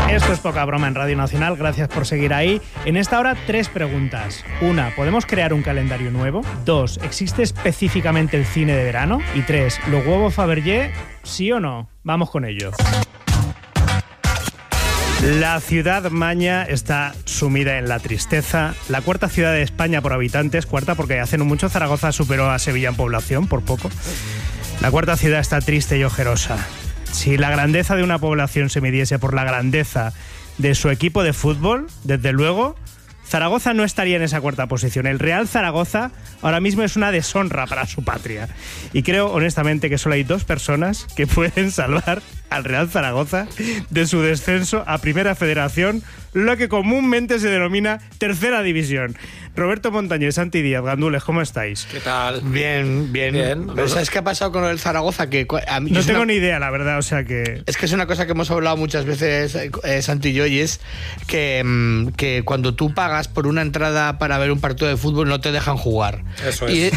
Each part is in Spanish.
Esto es Poca Broma en Radio Nacional, gracias por seguir ahí. En esta hora, 3 preguntas. 1, ¿podemos crear un calendario nuevo? 2, ¿existe específicamente el cine de verano? Y 3, ¿los huevos Fabergé, sí o no? Vamos con ello. La ciudad maña está sumida en la tristeza. La cuarta ciudad de España por habitantes, cuarta porque hace no mucho Zaragoza superó a Sevilla en población, por poco. La cuarta ciudad está triste y ojerosa. Si la grandeza de una población se midiese por la grandeza de su equipo de fútbol, desde luego, Zaragoza no estaría en esa cuarta posición. El Real Zaragoza ahora mismo es una deshonra para su patria. Y creo, honestamente, que solo hay 2 personas que pueden salvar al Real Zaragoza de su descenso a Primera Federación, lo que comúnmente se denomina Tercera División. Roberto Montañés, Santi Díaz, Gandules, ¿cómo estáis? ¿Qué tal? Bien. Pero ¿sabes qué ha pasado con el Zaragoza? Que a mí no tengo ni idea, la verdad, o sea que... Es que es una cosa que hemos hablado muchas veces, Santi y yo, y es que cuando tú pagas por una entrada para ver un partido de fútbol no te dejan jugar. Eso es.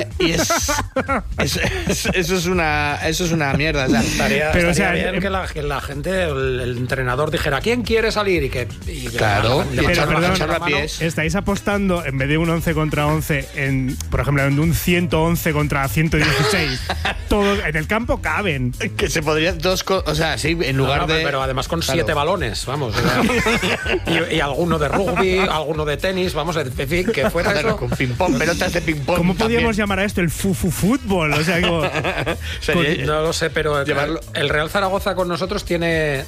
Eso es una mierda. O sea, estaría bien que la gente, el entrenador dijera ¿quién quiere salir? Claro, estáis apostando en vez de un 11 contra 11 por ejemplo, en un 111 contra 116. Todos en el campo caben. Que se podrían en lugar de... Pero además con 7 balones, vamos. y alguno de rugby, alguno de tenis, vamos, en fin, que fuera eso. Con ping-pong, pelotas de ping-pong. ¿Cómo podríamos llamar a esto? El fútbol. O sea, como... no lo sé, pero el Real Zaragoza con nosotros tiene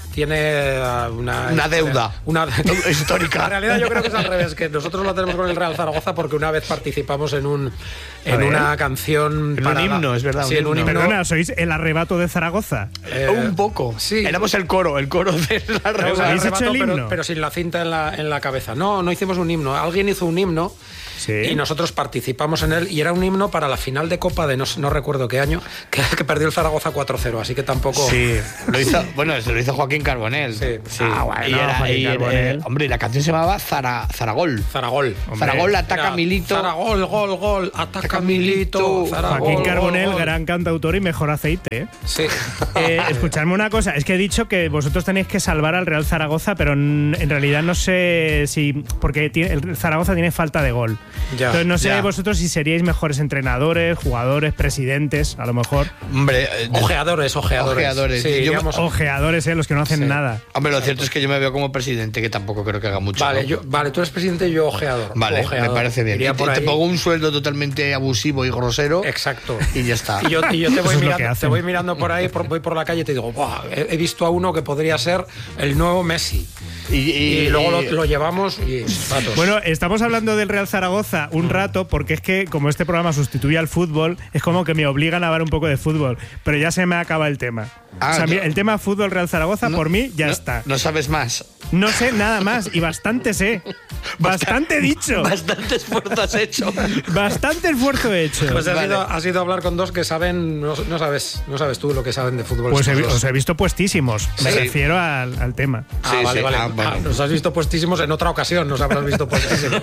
una deuda. Una histórica. En realidad yo creo que es al revés, que nosotros lo tenemos con el Real Zaragoza porque una vez participamos en una canción en un himno, es verdad. Sí, en un himno. Perdona, ¿sois el arrebato de Zaragoza? Un poco. Sí. Éramos el coro del arrebato. ¿Habéis hecho el himno? Pero sin la cinta en la cabeza. No hicimos un himno. Alguien hizo un himno. Sí. Y nosotros participamos en él y era un himno para la final de Copa de no recuerdo qué año, que perdió el Zaragoza 4-0, así que tampoco... Sí, lo hizo Joaquín Carbonell. Sí. Carbonell. Hombre, la canción se llamaba Zaragol. Zaragol, ataca Milito. Zaragol, gol, ataca Milito. Joaquín Carbonell, gran cantautor y mejor aceite, ¿eh? Sí. Escuchadme una cosa, es que he dicho que vosotros tenéis que salvar al Real Zaragoza, pero en realidad no sé si... Porque el Zaragoza tiene falta de gol. Entonces no sé vosotros si seríais mejores entrenadores, jugadores, presidentes, a lo mejor. Hombre, ojeadores. Sí, ojeadores, los que no hacen nada. Hombre, lo cierto es que yo me veo como presidente, que tampoco creo que haga mucho. Vale, ¿no? Tú eres presidente y yo ojeador. Vale, ojeador. Me parece bien. Te pongo un sueldo totalmente abusivo y grosero. Exacto. Y ya está. Y yo te voy mirando por ahí, voy por la calle y te digo, he visto a uno que podría ser el nuevo Messi. Y luego lo llevamos y... Bueno, estamos hablando del Real Zaragoza un rato porque es que como este programa sustituye al fútbol, es como que me obligan a ver un poco de fútbol, pero ya se me acaba el tema. El tema fútbol Real Zaragoza por mí ya está. ¿No sabes más? No sé nada más y bastante sé. Bastante dicho. Bastante esfuerzo has hecho. Bastante esfuerzo he hecho. Pues has ido a hablar con 2 que saben, no sabes tú lo que saben de fútbol. Pues os he visto puestísimos. Me refiero al tema. Vale. Nos has visto puestísimos en otra ocasión, nos habrás visto puestísimos.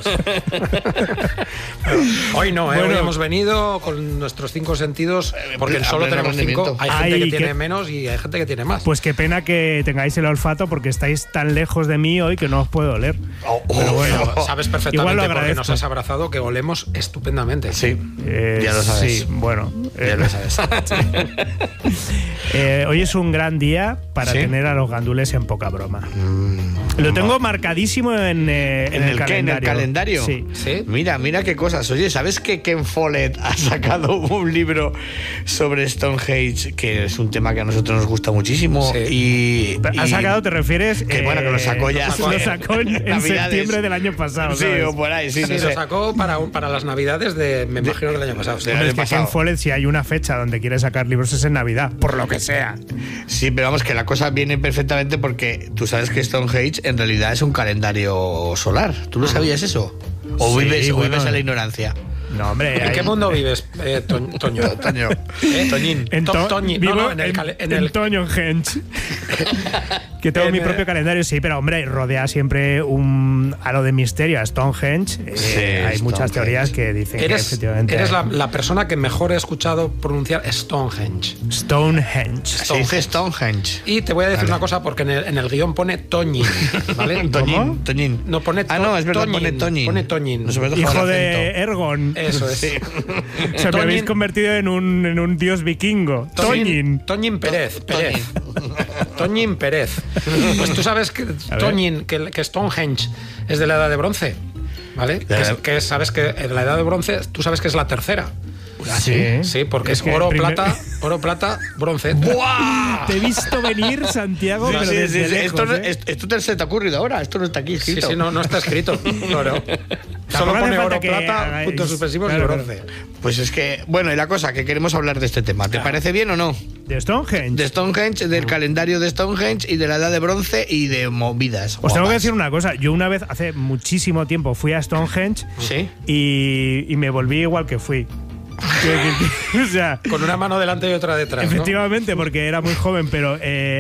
Hoy no, hoy hemos venido con nuestros 5 sentidos, porque solo tenemos 5. Hay gente que tiene menos y hay gente que tiene más. Pues qué pena que tengáis el olfato porque estáis tan lejos de mí hoy que no os puedo oler. Pero bueno, sabes perfectamente porque nos has abrazado que olemos estupendamente. Sí, ya lo sabes. Sí, bueno. Ya lo sabes. Hoy es un gran día para tener a los gandules en Poca Broma. Lo tengo marcadísimo en el calendario. ¿En el calendario? Sí. Mira qué cosas. Oye, ¿sabes que Ken Follett ha sacado un libro sobre Stonehenge, que es un tema que a nosotros nos gusta muchísimo? Sí. ¿Ha sacado, te refieres? Que que lo sacó ya. Lo sacó en septiembre del año pasado. Sí, o por ahí. Sí, lo sacó para las Navidades me imagino, del año pasado. Es que Ken Follett, si hay una fecha donde quiere sacar libros es en Navidad, por lo que sea. Sí, pero vamos, que la cosa viene perfectamente porque tú sabes que Stonehenge en realidad es un calendario solar. ¿Tú lo sabías eso? ¿O vives en la ignorancia? No, hombre. ¿En qué mundo vives, Toño? Toñín. Vivo en Toño Hench. Que tengo mi propio calendario, sí, pero hombre, rodea siempre un halo de misterio a Stonehenge. Hay muchas teorías que dicen que efectivamente... Eres la persona que mejor he escuchado pronunciar Stonehenge. Stonehenge. Se dice Stonehenge. Y te voy a decir una cosa, porque en el guión pone Toñín, ¿vale? Toñín. No, pone no, es verdad, Toñín. Pone Toñín. Pone Toñín. Hijo de Ergon. Eso es. Sí. O sea, me habéis convertido en un dios vikingo. Toñín. Toñín Pérez. Toñín Pérez. Pues tú sabes que Toñín, que Stonehenge es de la Edad de Bronce, ¿vale? Sabes que en la Edad de Bronce tú sabes que es la tercera. ¿Ah, sí? Sí, porque es oro, plata, bronce. ¡Buah! Te he visto venir, Santiago, pero desde lejos, Esto se te ha ocurrido ahora, esto no está aquí escrito. Sí, no está escrito. Claro. Solo pone oro, plata, puntos suspensivos y bronce. Pues es que, bueno, y la cosa, que queremos hablar de este tema. ¿Te parece bien o no? ¿De Stonehenge? De Stonehenge, del calendario de Stonehenge y de la Edad de Bronce y de movidas. Os tengo que decir una cosa. Yo una vez, hace muchísimo tiempo, fui a Stonehenge. ¿Sí? Y me volví igual que fui. O sea, con una mano delante y otra detrás. Efectivamente, ¿no? Porque era muy joven, pero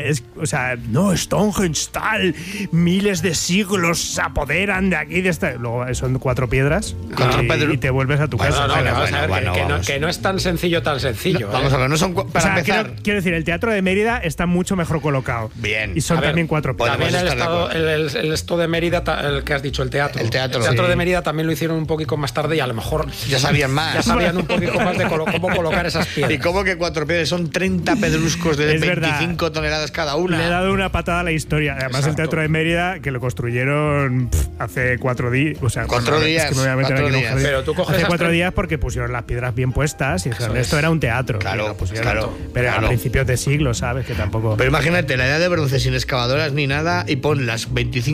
no, Stonehenge tal, miles de siglos se apoderan de aquí, de esta. Luego son 4 piedras y te vuelves a tu casa. Que no es tan sencillo. Vamos a ver, no son para empezar. Quiero decir, el Teatro de Mérida está mucho mejor colocado. Bien. Y son también 4 piedras. También el esto de Mérida, el que has dicho, el teatro. El teatro de Mérida también lo hicieron un poquito más tarde y a lo mejor ya sabían más. Ya sabían un poquito más de cómo colocar esas piedras. Y cómo que 4 piedras son 30 pedruscos de 25 toneladas cada una. Le he dado una patada a la historia. Además, exacto. El Teatro de Mérida, que lo construyeron hace 4 días. O sea, 4 días. Es que me voy a meter 4 aquí días. Pero tú coges hace 4 días porque pusieron las piedras bien puestas y dijeron, esto era un teatro. Claro, Pero a principios de siglo, ¿sabes? Que tampoco. Pero imagínate, la Edad de Bronce sin excavadoras ni nada y pon las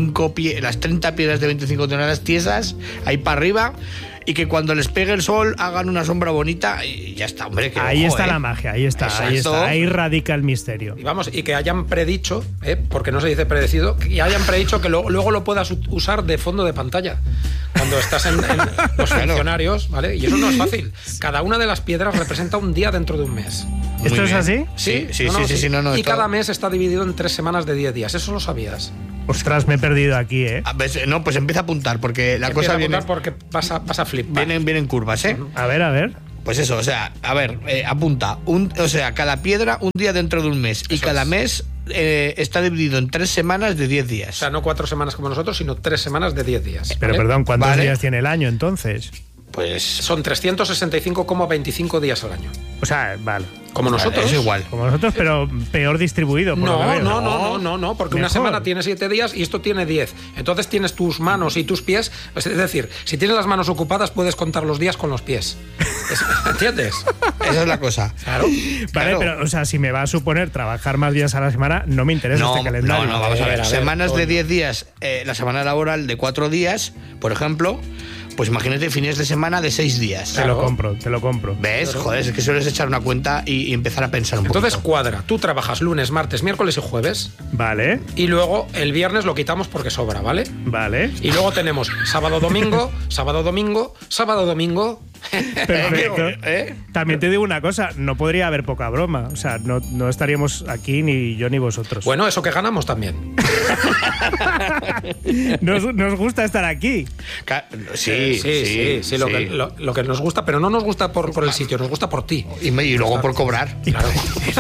30 piedras de 25 toneladas tiesas ahí para arriba. Y que cuando les pegue el sol hagan una sombra bonita y ya está, hombre. Que ahí está la magia, ahí está. Ahí radica el misterio. Y que hayan predicho, porque no se dice predecido, que hayan predicho que luego lo puedas usar de fondo de pantalla cuando estás en los funcionarios, ¿vale? Y eso no es fácil. Cada una de las piedras representa un día dentro de un mes. ¿Esto es así? Sí. Y cada mes está dividido en 3 semanas de 10 días. ¿Eso lo sabías? Ostras, me he perdido aquí, ¿eh? No, pues empieza a apuntar, porque la cosa viene. Porque vas a flipar. Vienen curvas, ¿eh? A ver. Pues eso, o sea, apunta. Cada piedra un día dentro de un mes. Y cada mes está dividido en 3 semanas de 10 días. O sea, no 4 semanas como nosotros, sino 3 semanas de 10 días. Pero perdón, ¿cuántos días tiene el año entonces? Pues son 365,25 días al año. O sea, vale. Como nosotros. Es igual. Como nosotros, pero peor distribuido. No, porque mejor. Una semana tiene 7 días y esto tiene 10. Entonces tienes tus manos y tus pies. Es decir, si tienes las manos ocupadas, puedes contar los días con los pies. ¿Entiendes? Esa es la cosa. Claro. Vale, pero, o sea, si me va a suponer trabajar más días a la semana, no me interesa este calendario. No, vamos a ver. Semanas de 10 días, la semana laboral de 4 días, por ejemplo. Pues imagínate fines de semana de 6 días. Te lo compro. ¿Ves? Claro. Joder, es que sueles echar una cuenta y empezar a pensar un poco. Entonces cuadra. Tú trabajas lunes, martes, miércoles y jueves. Vale. Y luego el viernes lo quitamos porque sobra, ¿vale? Vale. Y luego tenemos sábado, domingo, sábado, domingo, sábado, domingo. Perfecto. También te digo una cosa, no podría haber poca broma. O sea, no estaríamos aquí ni yo ni vosotros. Bueno, eso que ganamos también. Nos gusta estar aquí. Sí. Lo que nos gusta, pero no nos gusta por el sitio, nos gusta por ti. Y luego por cobrar. Claro.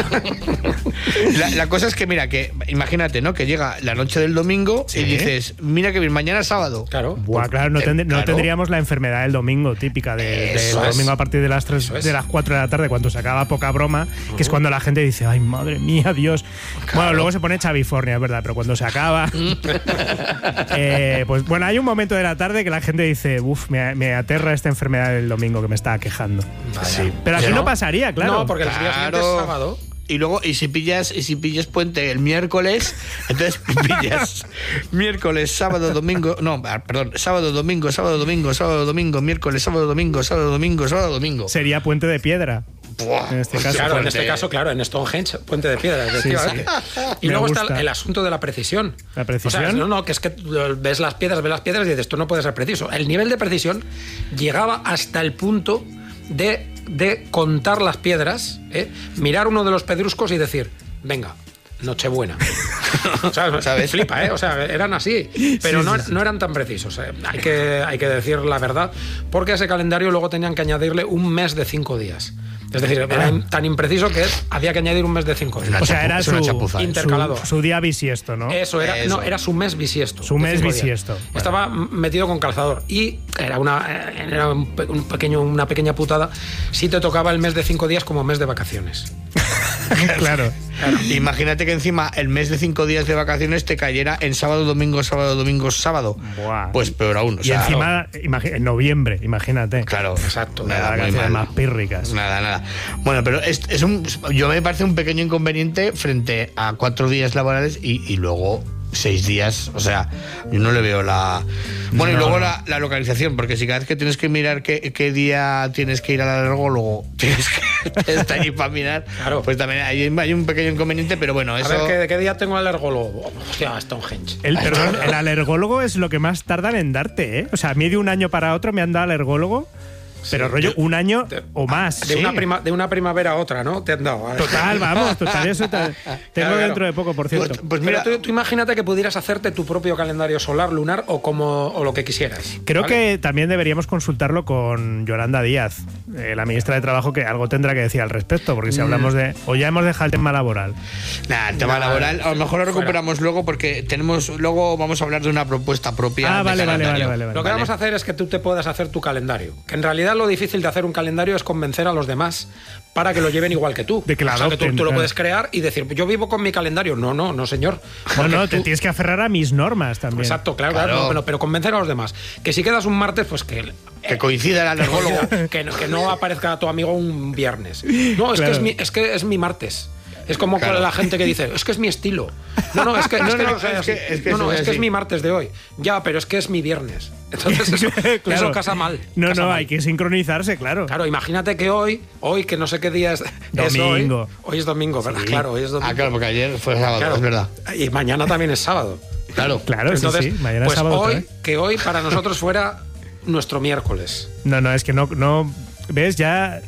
La cosa es que, mira, que imagínate, ¿no? Que llega la noche del domingo y dices, mira que bien, mañana es sábado. Claro. Buah, claro, no tendríamos la enfermedad del domingo típica del domingo a partir de las 4 de la tarde, cuando se acaba poca broma, que es cuando la gente dice, ay, madre mía, Dios. Claro. Bueno, luego se pone Chavifornia, es verdad, pero cuando se acaba, pues bueno, hay un momento de la tarde que la gente dice, me aterra esta enfermedad del domingo que me está quejando. Sí. Pero aquí no pasaría, claro. No, porque el día siguiente es sábado. Y luego, y si pillas puente el miércoles, entonces pillas miércoles, sábado, domingo, sábado, domingo, miércoles, sábado, domingo. Sería puente de piedra. En este caso, Claro, en este caso, claro, en Stonehenge, puente de piedra, efectivamente. Y Me luego gusta. está el asunto de la precisión. ¿La precisión? O sea, no, que es que ves las piedras y dices, esto no puede ser preciso. El nivel de precisión llegaba hasta el punto de contar las piedras, mirar uno de los pedruscos y decir, venga, Nochebuena. O sea, ¿Sabes? Flipa, ¿eh? O sea, eran así, pero no eran tan precisos. Hay que decir la verdad, porque a ese calendario luego tenían que añadirle un mes de 5 días. Es decir, era tan impreciso que había que añadir un mes de 5 días. O sea, era Es una su, chapuza, intercalado. su día bisiesto, ¿no? Eso era, Eso. no, era su mes bisiesto. Su de mes 5 días. bisiesto. Bueno. Estaba metido con calzador y era una pequeña putada si te tocaba el mes de 5 días como mes de vacaciones. Claro. Imagínate que encima el mes de 5 días de vacaciones te cayera en sábado, domingo, sábado. Buah. Pues peor aún. O Y sea, encima, en noviembre, imagínate. Claro, Exacto. Las nada, muy vacaciones mal. más pírricas. Nada. Bueno, pero yo me parece un pequeño inconveniente frente a 4 días laborales y luego 6 días. O sea, yo no le veo la... Bueno, No, y luego no. la localización, porque si cada vez que tienes que mirar qué día tienes que ir al alergólogo, tienes que estar allí para mirar, Claro. pues también hay un pequeño inconveniente, pero bueno, A eso... ver, ¿qué día tengo alergólogo? Hostia, Stonehenge. El alergólogo es lo que más tardan en darte, ¿eh? O sea, a mí de un año para otro me han dado alergólogo, pero rollo un año o más. De una primavera a otra, ¿no? Te han dado. Total, vamos, eso tengo Claro. dentro de poco, por cierto. Pues mira, Pero tú imagínate que pudieras hacerte tu propio calendario solar, lunar o lo que quisieras. Creo ¿vale? que también deberíamos consultarlo con Yolanda Díaz, la ministra de Trabajo, que algo tendrá que decir al respecto, porque si hablamos de... O ya hemos dejado el tema laboral. nada, el tema Nada, laboral, a lo mejor lo recuperamos luego porque luego vamos a hablar de una propuesta propia. Ah, de vale. calendario. Lo que vamos a hacer es que tú te puedas hacer tu calendario. Que en realidad lo difícil de hacer un calendario es convencer a los demás para que lo lleven igual que tú. De que la o sea, que adopten, tú lo claro. puedes crear y decir, yo vivo con mi calendario. No, señor. No, te tú- tienes que aferrar a mis normas también. Exacto, claro. Pero convencer a los demás. Que si quedas un martes, pues que coincida el alergólogo. que no aparezca tu amigo un viernes. No, Claro. es que es mi martes. Es como Claro. con la gente que dice, es que es mi estilo. No, es que no soy así. Es que es mi martes de hoy. Ya, pero es que es mi viernes. Entonces eso, Claro. eso casa mal. No, casa mal. hay que sincronizarse, claro. Claro, imagínate que hoy que no sé qué día es Domingo. hoy. Hoy es domingo, ¿verdad? Claro, hoy es domingo. Ah, claro, porque ayer fue sábado, Claro. es verdad. Y mañana también es sábado. Claro. Claro, Entonces, sí. Mañana pues es sábado otra hoy, vez. que hoy para nosotros fuera nuestro miércoles. No, es que no ¿ves? Ya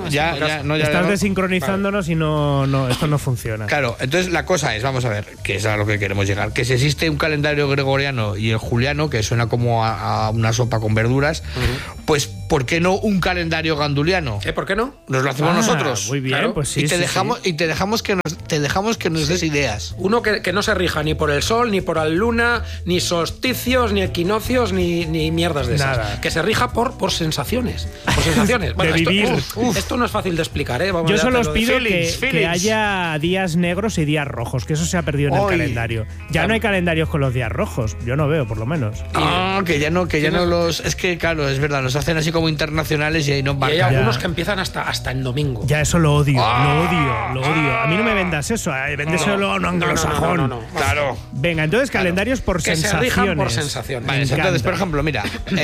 estás desincronizándonos y no esto no funciona. Claro, entonces la cosa es, vamos a ver, que es a lo que queremos llegar, que si existe un calendario gregoriano y el juliano, que suena como a una sopa con verduras, pues ¿por qué no un calendario ganduliano? ¿Por qué no? Nos lo hacemos nosotros. Muy bien, Claro. pues sí. y te sí, dejamos sí. y te dejamos que nos des ideas. Uno que no se rija ni por el sol, ni por la luna, ni solsticios, ni equinoccios, ni mierdas de esas. Nada. Que se rija por sensaciones. Por sensaciones. De vivir. Esto no es fácil de explicar, ¿eh? Vamos, Yo ya solo te os lo pido digo. que feelings. haya días negros y días rojos, que eso se ha perdido en el Hoy. calendario. Ya no hay calendarios con los días rojos, yo no veo, por lo menos. Ah, que ya no los... Es que, claro, es verdad, nos hacen así como internacionales y ahí no Y van. hay Ya. algunos que empiezan hasta el domingo. Ya eso lo odio, lo odio. A mí no me vendas eso, véndeselo a un anglosajón. No. Claro. Venga, entonces calendarios por Que se sensaciones. rijan por sensaciones. Vale, Me entonces, encanta. por ejemplo, mira,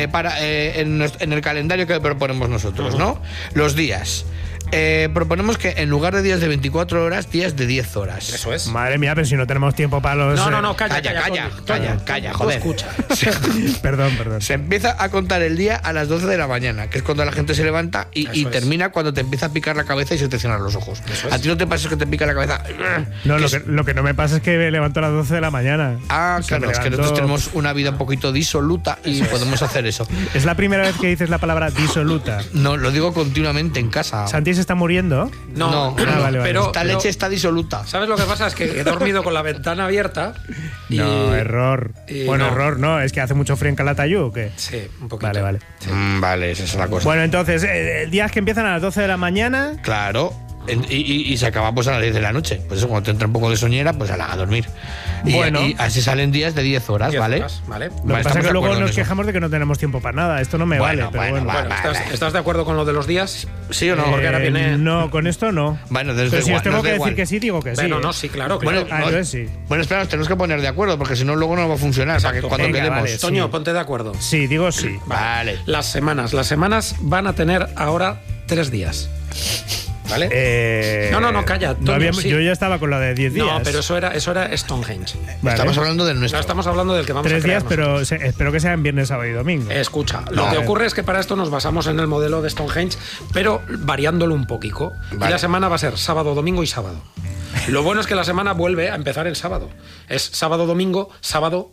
en el calendario que proponemos nosotros, ¿no? Los días. Proponemos que en lugar de días de 24 horas, días de 10 horas. Eso es. Madre mía, pero si no tenemos tiempo para los... No, calla, Calla, Tú joder. escucha. Perdón. Se empieza a contar el día a las 12 de la mañana, que es cuando la gente se levanta y Eso es. termina cuando te empieza a picar la cabeza y se te cierran los ojos. Eso es. A ti no te pasa que te pica la cabeza. No, lo que no me pasa es que me levanto a las 12 de la mañana. Ah, O sea, claro, me es que levanto- nosotros tenemos una vida un poquito disoluta y podemos hacer eso. Es la primera vez que dices la palabra disoluta. No, lo digo continuamente en casa. ¿Santi se está muriendo? No, vale. Pero, Esta leche está disoluta. ¿sabes lo que pasa? Es que he dormido con la ventana abierta. Y, No, error. y Bueno, no. error no, es que hace mucho frío en Calatayud, ¿o qué? Sí, un poquito. Vale. Vale, esa es la cosa. Bueno, entonces, días que empiezan a las 12 de la mañana. Claro. Y se acaba pues a las 10 de la noche. Pues eso, cuando te entra un poco de soñera, pues a dormir. Bueno. Y así salen días de 10 horas, 10 ¿vale? horas, ¿vale? Lo que Vale, pasa es estamos que de luego acuerdo en nos eso. quejamos de que no tenemos tiempo para nada. Esto no me Bueno, vale, pero bueno, bueno. va. Bueno, ¿estás de acuerdo con lo de los días? ¿Sí o no? Porque ahora viene- No, con esto no. Bueno, desde Pero si igual, os tengo nos da que igual. decir que sí, digo que sí. Bueno, ¿eh? no, sí, claro. Bueno, Ah, entonces sí. Bueno, espera, nos tenemos que poner de acuerdo porque si no luego no va a funcionar. Para que Exacto. cuando Venga, quedemos. vale. Toño, sí. ponte de acuerdo. Sí, digo sí. Vale. Las semanas van a tener ahora 3 días. ¿vale? No, calla. Toño, sí. Yo ya estaba con lo de 10 días. No, pero eso era Stonehenge. Vale. Estamos hablando del nuestro. No, estamos hablando del que vamos 3 a crear días, pero nosotros. espero que sean viernes, sábado y domingo. Escucha, lo que ocurre es que para esto nos basamos en el modelo de Stonehenge, pero variándolo un poquito. Vale. Y la semana va a ser sábado, domingo y sábado. Lo bueno es que la semana vuelve a empezar en sábado. Es sábado, domingo, sábado.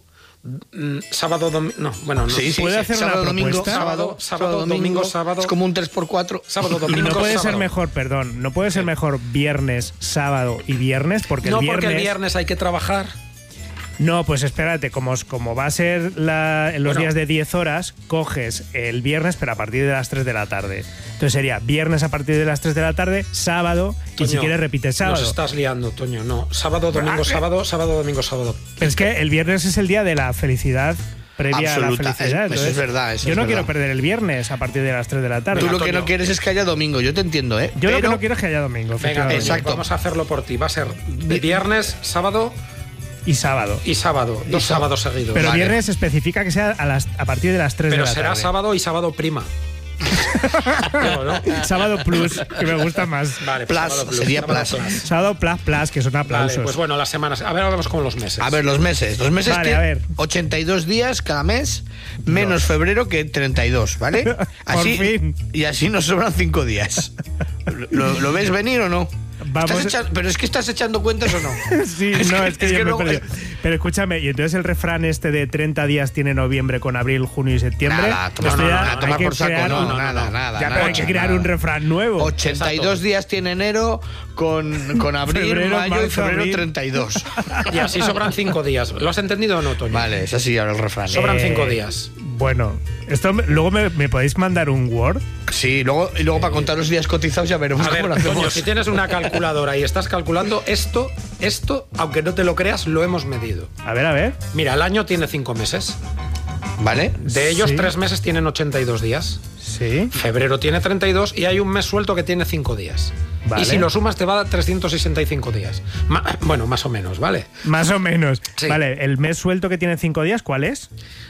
No, bueno, no. Sí, ¿Puede hacer sábado, una domingo, propuesta? sábado, domingo, sábado. Es como un 3x4. Sábado, Y domingo, no puede sábado. ser mejor, perdón, no puede ser mejor viernes, sábado y viernes, porque No, el viernes... porque el viernes hay que trabajar. No, pues espérate, como va a ser en los Bueno. días de 10 horas, coges el viernes, pero a partir de las 3 de la tarde. Entonces sería viernes a partir de las 3 de la tarde, sábado, y si Toño, quieres repites sábado. Nos estás liando, Toño. No, sábado, domingo, sábado, sábado, domingo, sábado. Es que el viernes es el día de la felicidad previa Absoluta. a la felicidad. Eso es Entonces, verdad, eso yo es no verdad. quiero perder el viernes a partir de las 3 de la tarde. Tú lo que Toño. no quieres es que haya domingo, yo te entiendo, ¿eh? Yo lo que Pero- no quiero es que haya domingo, Venga, efectivamente. Toño, Exacto. vamos a hacerlo por ti. Va a ser viernes, sábado Y sábado. y sábado. Dos sábados seguidos. Pero Vale. viernes especifica que sea a partir de las 3 Pero de la será tarde. sábado y sábado prima. Digo, ¿no? Sábado plus, que me gusta más. Vale, Plus, sábado sería sábado plus. Sábado plus, que son aplausos. Vale, pues bueno, las semanas. A ver, vamos con los meses. A ver, los meses. Los meses Vale, tienen a ver. 82 días cada mes, menos febrero que 32, ¿vale? Así, fin. Y así nos sobran 5 días. ¿Lo ves venir o no? Vamos- Pero es que estás echando cuentas o no. Sí, no, es que yo me he luego- perdido. Pero escúchame, y entonces el refrán este de 30 días tiene noviembre con abril, junio y septiembre. Nada, a tomar- esto ya a tomar hay que por saco, crear no, un- nada. Ya, pero hay que crear un refrán nuevo. 82 Exacto. días tiene enero con abril, Febrero, mayo y marzo, febrero abril. 32. Y así sobran 5 días. ¿Lo has entendido o no, Toño? Vale, es así ahora el refrán. Sobran 5 días. Bueno, esto luego me podéis mandar un Word. Sí, y luego para contar los días cotizados ya veremos A ver, cómo lo hacemos. Toño, si tienes una calculadora y estás calculando esto, aunque no te lo creas, lo hemos medido. A ver. Mira, el año tiene 5 meses. ¿Vale? De ellos, Sí. 3 meses tienen 82 días. Sí. Febrero tiene 32 y hay un mes suelto que tiene 5 días. Vale. Y si lo sumas te va a 365 días. Bueno, más o menos, ¿vale? Más o menos. Sí. Vale, el mes suelto que tiene 5 días, ¿cuál es?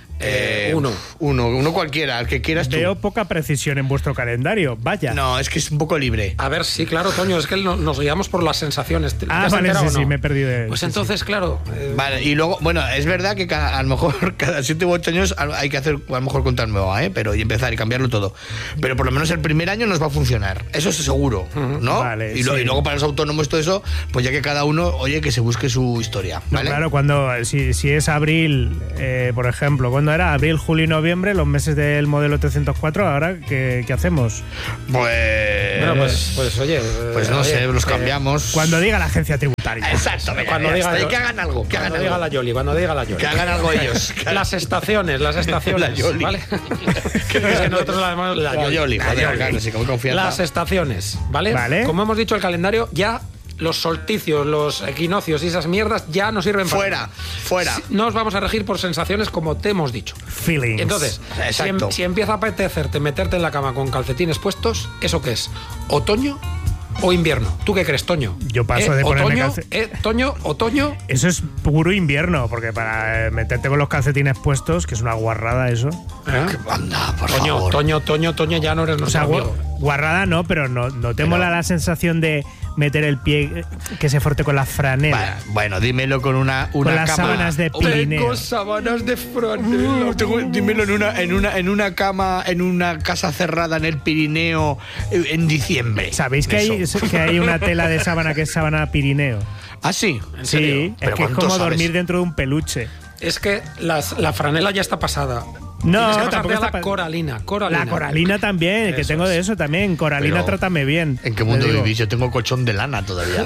Uno cualquiera, el que quieras tú. Veo poca precisión en vuestro calendario. Vaya. No, es que es un poco libre. A ver, sí, claro, Toño, es que nos guiamos por las sensaciones. ¿Te Ah, has vale, enterado sí, o no? sí, me he perdido de... Pues sí, entonces, claro. Vale, y luego, bueno, es verdad que a lo mejor cada 7 u 8 años hay que hacer, a lo mejor contar nueva, pero y empezar y cambiarlo todo. Pero por lo menos el primer año nos va a funcionar. Eso es seguro, ¿no? Vale, y sí. luego para los autónomos todo eso, pues ya que cada uno, oye, que se busque su historia. No, ¿vale? claro, si es abril, por ejemplo, ¿cuándo era? Abril, julio y noviembre, los meses del modelo 304, ¿ahora qué hacemos? Pues. Bueno, pues oye. Pues no oye, sé, los cambiamos. Cuando diga la agencia tributaria. Exacto, venga, Cuando ya diga está, y yo- que hagan algo, que hagan Cuando diga algo. la Yoli, cuando diga la Yoli. Que hagan algo ellos. Las estaciones, La Yoli. ¿vale? es que nosotros la llamamos la La Yoli. Yoli, La joder, Yoli. claro, sí, con confianza. Las estaciones, ¿vale? Vale. Como hemos dicho, el calendario ya, los solsticios, los equinoccios y esas mierdas ya no sirven para nada. Fuera. Nos vamos a regir por sensaciones como te hemos dicho. Feelings. Entonces, Exacto. si empieza a apetecerte meterte en la cama con calcetines puestos, ¿eso qué es? ¿Otoño o invierno? ¿Tú qué crees, Toño? Yo paso de ponerme Toño, otoño. Eso es puro invierno, porque para meterte con los calcetines puestos, que es una guarrada eso. Anda, por Toño, favor. Toño, ya no eres O nuestro sea, amigo. guarrada no, pero no te mola la sensación de meter el pie que se forte con la franela. Bueno, dímelo con una Con las cama. sábanas de Pirineo. Tengo sábanas de franela. Dímelo en una cama, en una casa cerrada en el Pirineo en diciembre. ¿Sabéis que hay una tela de sábana que es sábana Pirineo? ¿Ah, sí? ¿En serio? Sí, es ¿Pero que es cuánto como sabes? dormir dentro de un peluche. Es que la franela ya está pasada. No, Tienes que pasarte tampoco a está la pa- coralina. La coralina también, que Eso tengo es. de eso también. Coralina, Pero, trátame bien. ¿En qué mundo Te digo. vivís? Yo tengo colchón de lana todavía.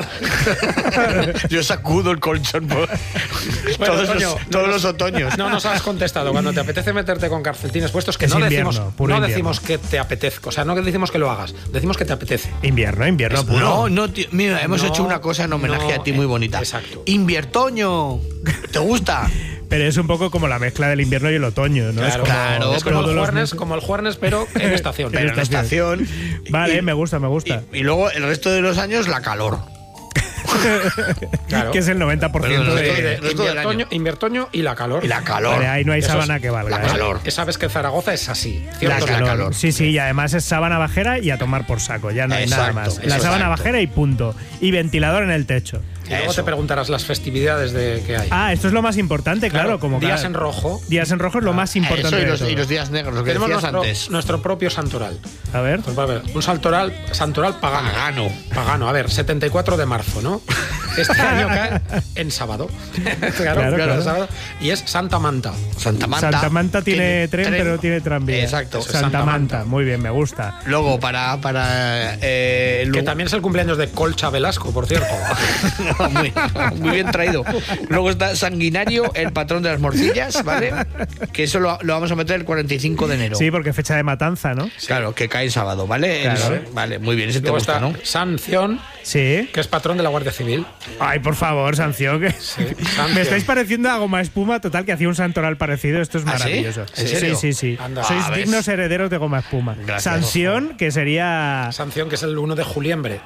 Yo sacudo el colchón todos los otoños. No nos has contestado. Cuando te apetece meterte con calcetines puestos, que Es no invierno, decimos, puro no invierno. decimos que te apetezca. O sea, no decimos que lo hagas. Decimos que te apetece. Invierno puro. No, tío, mira, hemos No, hecho una cosa en homenaje no, a ti muy bonita. exacto. Inviertoño. ¿Te gusta? Pero es un poco como la mezcla del invierno y el otoño, ¿no? Claro, claro, es como todos el, los juernes, meses. como el juernes, pero en estación. Pero en estación. Vale, Y- me gusta. Y luego el resto de los años la calor. Claro. Que es el 90% Pero de... no es todo el año. Invierno y la calor. Y la calor. Vale, ahí no hay Eso sábana es- que valga. la calor. Sabes que Zaragoza es así. La ¿cierto? calor. Sí, sí, y además es sábana bajera y a tomar por saco, ya no hay nada Exacto, más. La sábana exacto. bajera y punto. Y ventilador en el techo. Y luego Eso. te preguntarás las festividades que hay. Ah, esto es lo más importante, claro. Como días cada- en rojo. Días en rojo es lo más importante. Eso de y todo. los días negros, lo que Tenemos decías antes. nuestro propio santoral. A ver. Pues va a ver, un santoral pagano. Pagano. Pagano, a ver, 74 de marzo, ¿no? Este año cae en sábado. Claro. sábado. Y es Santa Manta. Santa Manta. Santa Manta tiene tren, pero no tiene tranvía. Exacto. Eso es Santa Santa Manta, Manta. muy bien, me gusta. Luego, para Que también es el cumpleaños de Colcha Velasco, por cierto. muy bien traído. Luego está Sanguinario, el patrón de las morcillas, ¿vale? Que eso lo vamos a meter el 45 de enero. Sí, porque fecha de matanza, ¿no? Claro, que cae en sábado, ¿vale? Claro. Vale, muy bien, ese te Luego gusta, está ¿no? Sanción, Sí. que es patrón de la Guardia Civil. Ay, por favor, sanción. Que... sanción. Me estáis pareciendo a Goma Espuma, total, que hacía un santoral parecido. Esto es ¿Ah, sí? maravilloso. ¿En serio? Sí. Anda. Sois ¿ves? dignos herederos de Goma Espuma. Gracias. Sanción, que sería... Sanción, que es el 1 de juliembre.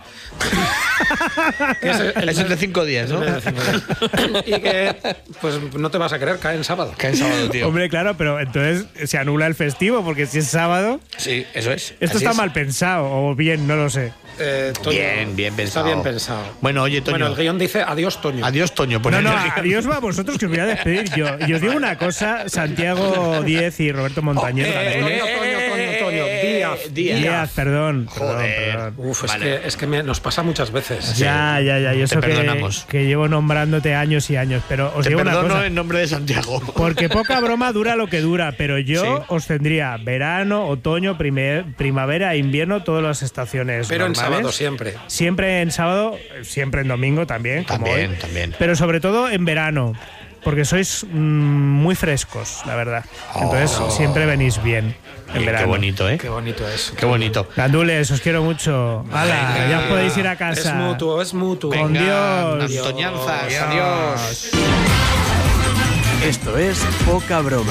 Que es Es el de 5 días, ¿no? Y que, pues no te vas a creer, cae en sábado. Cae en sábado, tío. Hombre, claro, pero entonces se anula el festivo, porque si es sábado... Sí, eso es. Esto Así está es. mal pensado, o bien, no lo sé. Toño, Bien pensado. Está bien pensado. Bueno, oye, Toño. Bueno, el guión dice adiós, Toño. Adiós, Toño. Pues No, entonces- adiós a vosotros, que os voy a despedir yo. Y os digo una cosa, Santiago Díez y Roberto Montañez. Toño, Díaz, perdón. Joder. Perdón. Uf, Vale. es que nos pasa muchas veces. Ya, y eso te perdonamos. que llevo nombrándote años y años, pero os Te digo una perdono cosa. en nombre de Santiago. Porque poca broma dura lo que dura, pero yo Sí. os tendría verano, otoño, primavera, invierno, todas las estaciones Pero en normales. sábado siempre. Siempre en sábado, siempre en domingo también, como También, hoy. también. Pero sobre todo en verano, porque sois muy frescos, la verdad. Entonces siempre venís bien en verano. Qué bonito, ¿eh? Qué bonito es. Qué bonito. Gandules, os quiero mucho. ¡Hala! Venga. Ya os podéis ir a Es casa. mutuo, es mutuo. Con Venga, Dios. Antoñanzas, adiós. Esto es Poca Broma.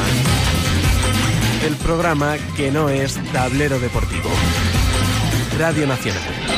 El programa que no es tablero deportivo. Radio Nacional.